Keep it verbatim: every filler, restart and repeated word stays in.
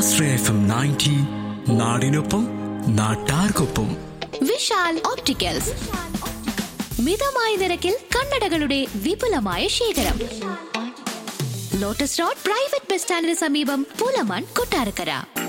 ആശ്രയ F M ninety, നാടിനൊപ്പം നാട്ടാർക്കൊപ്പം. Vishal opticals, മിതമായ നിരക്കിൽ കണ്ണടകളുടെ വിപുലമായ ശേഖരം. ലോട്ടസ് റോഡ് പ്രൈവറ്റ് ബസ് സ്റ്റാൻഡിന് സമീപം, പുലമൺ, കൊട്ടാരക്കര.